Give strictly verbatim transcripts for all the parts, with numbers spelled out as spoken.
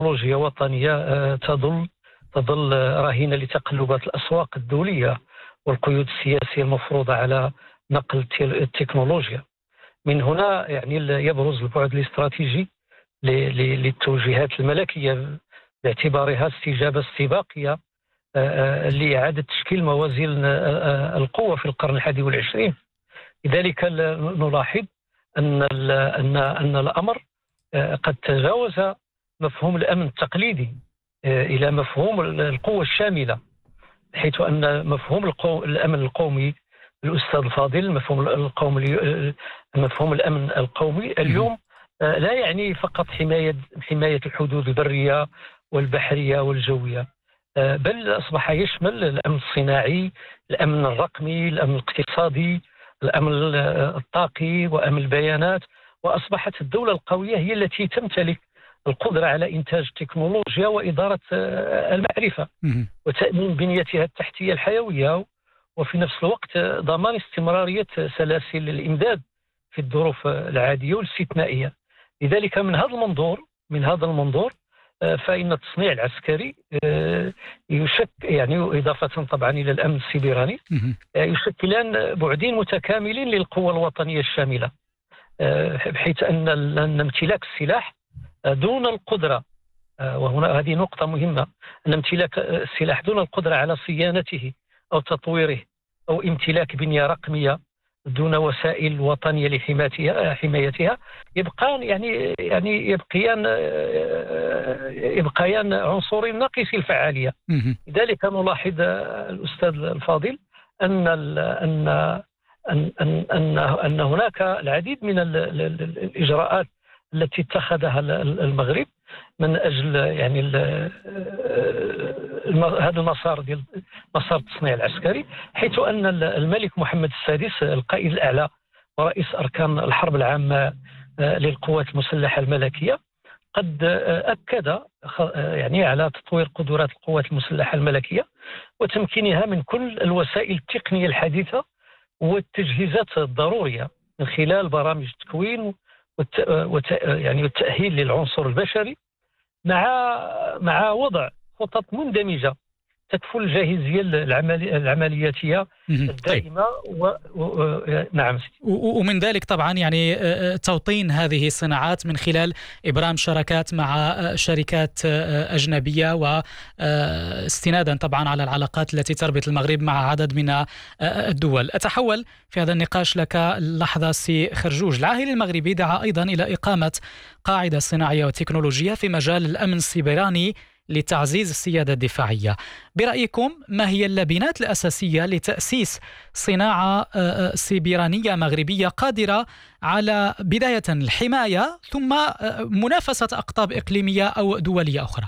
تكنولوجيا وطنية آه، تظل تظل راهنة لتقلبات الأسواق الدولية والقيود السياسية المفروضة على نقل الت- التكنولوجيا. من هنا يعني ال- يبرز البعد الاستراتيجي ل- ل- للتوجيهات الملكية باعتبارها استجابة استباقية آه، آه، لإعادة تشكيل موازين آه، آه، القوة في القرن الحادي والعشرين. لذلك ال- نلاحظ أن ال- أن أن الأمر آه، قد تجاوز مفهوم الأمن التقليدي آه، إلى مفهوم ال- القوة الشاملة، حيث أن مفهوم القو... الأمن القومي الأستاذ الفاضل، مفهوم القومي مفهوم الأمن القومي اليوم آه، لا يعني فقط حماية حماية الحدود البرية والبحرية والجوية، آه، بل أصبح يشمل الأمن الصناعي، الأمن الرقمي، الأمن الاقتصادي، الأمن آه، الطاقي وأمن البيانات. وأصبحت الدولة القوية هي التي تمتلك القدرة على إنتاج التكنولوجيا وإدارة آه، المعرفة مهم. وتأمين بنيتها التحتية الحيوية، وفي نفس الوقت ضمان استمرارية سلاسل الإمداد في الظروف العادية والاستثنائية. لذلك من هذا المنظور من هذا المنظور آه، فإن التصنيع العسكري آه، يشك يعني إضافة طبعا إلى الأمن السيبراني مهم. آه، يشكلان بعدين متكاملين للقوى الوطنية الشاملة، آه، بحيث أن أن امتلاك السلاح آه، دون القدرة آه، وهنا هذه نقطة مهمة، أن امتلاك السلاح دون القدرة على صيانته أو تطويره أو امتلاك بنية رقمية دون وسائل وطنية لحمايتها حمايتها يبقان يعني يعني يبقيان آه، يبقيان عنصرين ناقصي الفعالية. مهم. لذلك نلاحظ آه، الأستاذ الفاضل أن ال- أن أن أن أن أن هناك العديد من ال- ال- ال- الإجراءات التي اتخذها ال- ال- المغرب من أجل يعني ال- الم- هذا المسار ديال مسار التصنيع العسكري، حيث أن ال- الملك محمد السادس القائد الأعلى ورئيس أركان الحرب العامة آه، للقوات المسلحة الملكية قد آه، أكد خ- آه، يعني على تطوير قدرات القوات المسلحة الملكية وتمكينها من كل الوسائل التقنية الحديثة والتجهيزات الضرورية من خلال برامج التكوين والت... والت... يعني والتأهيل للعنصر البشري، مع مع وضع خطط مندمجة تكفل الجاهزية العملي... العملياتية مهم. طيب. الدائمة و... و... و... نعم سيدي. و- ومن ذلك طبعا يعني آه، آه، توطين هذه الصناعات من خلال إبرام شراكات مع آه، شركات آه، أجنبية، واستنادا طبعا على العلاقات التي تربط المغرب مع عدد من آه، الدول. أتحول في هذا النقاش لك لحظة سي خرجوج. العاهل المغربي دعا أيضا إلى إقامة قاعدة صناعية وتكنولوجية في مجال الأمن السيبراني لتعزيز السيادة الدفاعية. برأيكم ما هي اللبنات الأساسية لتأسيس صناعة آه، آه، سيبرانية مغربية قادرة على بداية الحماية ثم آه، منافسة أقطاب إقليمية أو دولية أخرى؟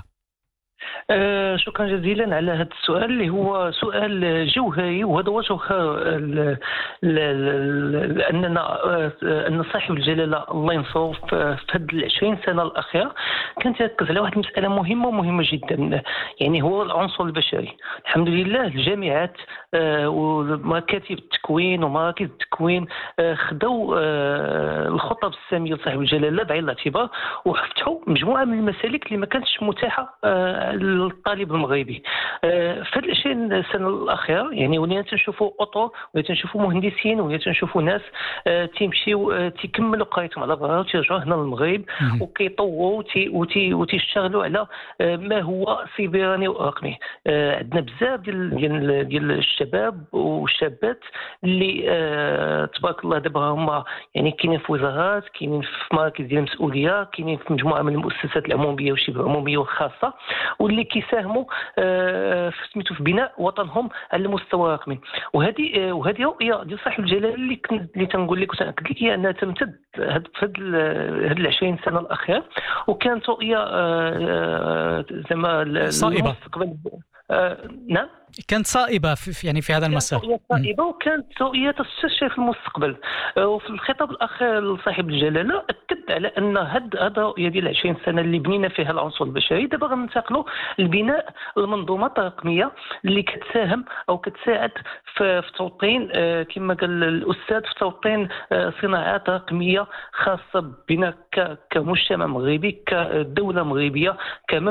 آه، شكرا جزيلا على هذا السؤال اللي هو سؤال جوهري، وهذا هو جوهر ال- ال- ال- اننا آه، ان صاحب الجلاله الله ينصره في في هذه العشرين سنه الاخيره كان تركز على واحد المساله مهمه ومهمه جدا، يعني هو العنصر البشري. الحمد لله الجامعات آه، ومكاتب التكوين ومراكز التكوين آه، خدوا آه، الخطب الساميه لصاحب الجلاله بعين الاعتبار وفتحوا مجموعه من المسالك اللي ما كانتش متاحه آه، للطالب المغربي. آه، في هذه العشرين سنه الاخيره يعني ولينا تنشوفوا اطر، ولينا تنشوفوا مهندسين، ولينا تنشوفوا ناس آه، تيمشيو آه، تيكملوا قرايتهم على برا وتيرجعوا هنا للمغرب مهم. وكيطوروا وتي- وتي- وتيشتغلوا على آه، ما هو سيبراني ورقمي. آه، عندنا بزاف ديال ديال ديال الشباب والشابات اللي آه، تبارك الله دابا هما يعني كاينين في وزارات، كاينين في مراكز ديال المسؤوليه، كاينين في مجموعه من المؤسسات العموميه وشبه عموميه وخاصه، واللي كيساهموا آه، في سميتو في بناء وطنهم على المستوى الرقمي. وهذه آه، وهذه رؤيه ديال صاحب الجلاله اللي كنت اللي تنقول لك وتاكد لك هي انها تمتد هاد في هاد العشرين سنه الاخيره، وكانت رؤيه آه، آه، زعما صائبة. المستقبل. آه، نعم كانت صائبة في يعني في هذا المسار. كانت رؤية صائبة وكانت رؤية تستشرف في المستقبل. آه، وفي الخطاب الأخير لصاحب الجلالة أكد على أن هاد هذا الرؤية ديال عشرين سنة اللي بنينا فيها العنصر البشري، دابا غننتقلوا لبناء المنظومات الرقمية اللي كتساهم أو كتساعد في في توطين آه، كما قال الأستاذ في توطين آه، صناعات رقمية خاصة بنا ك- كمجتمع مغربي، كدولة مغربية، كمملكة